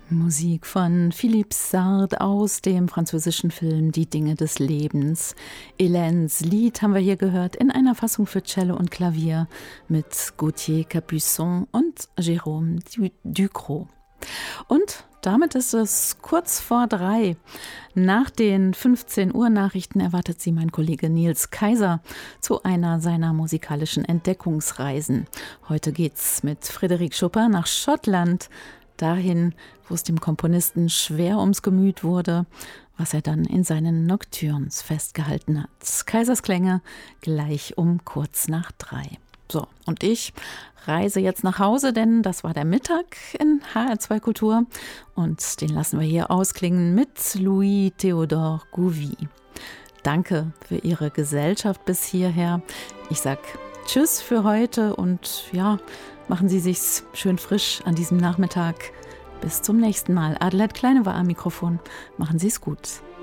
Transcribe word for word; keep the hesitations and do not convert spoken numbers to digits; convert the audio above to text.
Musik von Philippe Sard aus dem französischen Film Die Dinge des Lebens. Hélènes Lied haben wir hier gehört in einer Fassung für Cello und Klavier mit Gauthier Capuçon und Jérôme Ducrot. Und damit ist es kurz vor drei. Nach den fünfzehn Uhr Nachrichten erwartet Sie mein Kollege Nils Kaiser zu einer seiner musikalischen Entdeckungsreisen. Heute geht's mit Frédéric Chopin nach Schottland, dahin, wo es dem Komponisten schwer ums Gemüt wurde, was er dann in seinen Nocturnes festgehalten hat. Kaisers Klänge gleich um kurz nach drei. So, und ich reise jetzt nach Hause, denn das war der Mittag in H R zwei Kultur und den lassen wir hier ausklingen mit Louis Théodore Gouvy. Danke für Ihre Gesellschaft bis hierher. Ich sag Tschüss für heute und ja, machen Sie sich's schön frisch an diesem Nachmittag. Bis zum nächsten Mal. Adelheid Kleine war am Mikrofon. Machen Sie es gut.